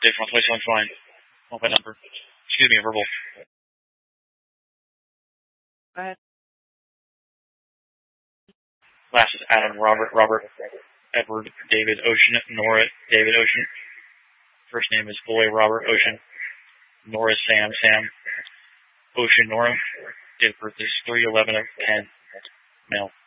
Dave from 21 fine. Mobile number. Excuse me, verbal. Go ahead. Last is Adam, Robert, Edward, David, Ocean, Nora, David, Ocean. First name is Boy, Robert, Ocean. Nora, Sam, Ocean, Nora. Date of birth is 3/11/10. Male.